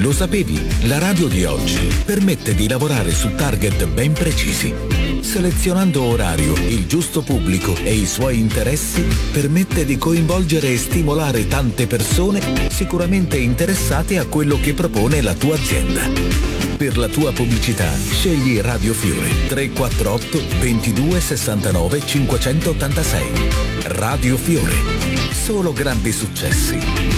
Lo sapevi? La radio di oggi permette di lavorare su target ben precisi. Selezionando orario, il giusto pubblico e i suoi interessi, permette di coinvolgere e stimolare tante persone sicuramente interessate a quello che propone la tua azienda. Per la tua pubblicità, scegli Radio Fiore 348 22 69 586. Radio Fiore. Solo grandi successi.